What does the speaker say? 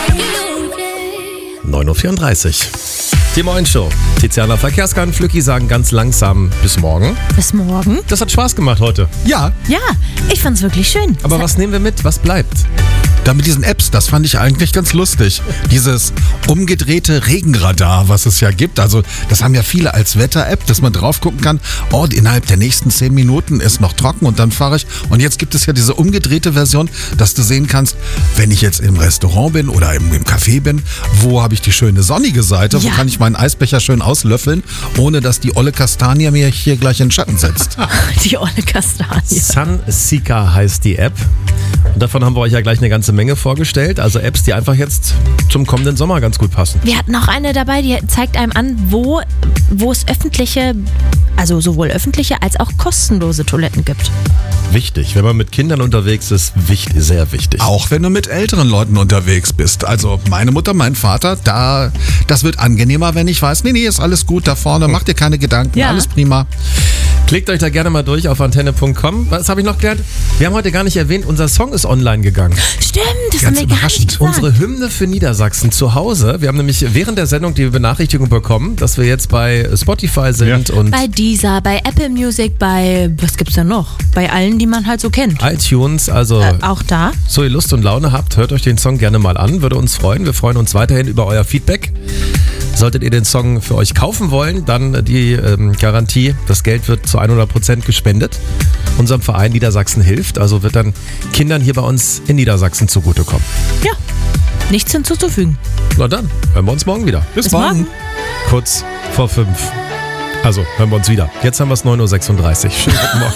9.34 Uhr. Die Moin-Show. Tiziana Verkehrskan, Flücki sagen ganz langsam bis morgen. Bis morgen? Das hat Spaß gemacht heute. Ja, Ja, ich fand's wirklich schön. Aber was nehmen wir mit? Was bleibt? da mit diesen Apps, das fand ich eigentlich ganz lustig. Dieses umgedrehte Regenradar, was es ja gibt. Also das haben ja viele als Wetter-App, dass man drauf gucken kann, oh, innerhalb der nächsten 10 Minuten ist noch trocken und dann fahre ich. Und jetzt gibt es ja diese umgedrehte Version, dass du sehen kannst, wenn ich jetzt im Restaurant bin oder im Café bin, wo habe ich die schöne sonnige Seite, wo Ja. kann ich meinen Eisbecher schön auslöffeln, ohne dass die olle Kastanie mir hier gleich in den Schatten setzt. Die olle Kastanie. Sunseeker heißt die App. Und davon haben wir euch ja gleich eine ganze Menge vorgestellt. Also Apps, die einfach jetzt zum kommenden Sommer ganz gut passen. Wir hatten auch eine dabei, die zeigt einem an, wo es öffentliche, also sowohl öffentliche als auch kostenlose Toiletten gibt. Wichtig, wenn man mit Kindern unterwegs ist, sehr wichtig. Auch wenn du mit älteren Leuten unterwegs bist. Also meine Mutter, mein Vater, das wird angenehmer, wenn ich weiß, nee, ist alles gut da vorne, mach dir keine Gedanken, Ja. alles prima. Klickt euch da gerne mal durch auf antenne.com. Was habe ich noch gelernt? Wir haben heute gar nicht erwähnt, unser Song ist online gegangen. Stimmt, das Ganz haben wir gar überraschend. nicht gesagt. Unsere Hymne für Niedersachsen zu Hause. Wir haben nämlich während der Sendung die Benachrichtigung bekommen, dass wir jetzt bei Spotify sind und Bei Deezer, bei Apple Music, bei, was gibt's da noch? Bei allen, die man halt so kennt. iTunes. Also, Auch da. so ihr Lust und Laune habt, hört euch den Song gerne mal an. Würde uns freuen. Wir freuen uns weiterhin über euer Feedback. Solltet ihr den Song für euch kaufen wollen, dann die Garantie, das Geld wird zu 100% gespendet. Unserem Verein Niedersachsen hilft, also wird dann Kindern hier bei uns in Niedersachsen zugutekommen. Ja, nichts hinzuzufügen. Na dann, hören wir uns morgen wieder. Bis morgen. Kurz vor 5. Also, hören wir uns wieder. Jetzt haben wir es 9.36 Uhr. Schönen guten Morgen.